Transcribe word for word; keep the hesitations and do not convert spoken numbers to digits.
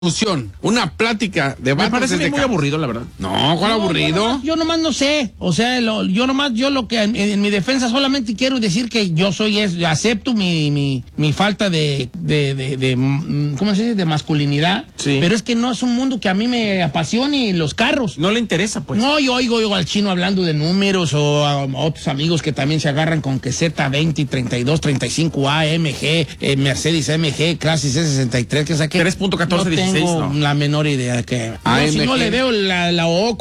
discusión, una plática, debate. Me parece desde muy ca- aburrido, la verdad. No, ¿cuál No, aburrido? Yo nomás, yo nomás no sé. O sea, lo, yo nomás, yo lo que en, en mi defensa solamente quiero decir que yo soy es, acepto mi, mi, mi falta de, de, de, de, mm, ¿cómo se dice? De masculinidad. Sí. Pero es que no es un mundo que a mí me apasione los carros. No le interesa, pues. No, yo oigo, oigo al chino hablando de números o a, a otros amigos que también se agarran con que Z veinte, treinta y dos, treinta y cinco A, M G, eh, Mercedes A M G, Clase C sesenta y tres, que saque. tres punto catorce no dieciséis, tengo no. la menor idea de que. A Yo, si M G. no le veo la, la O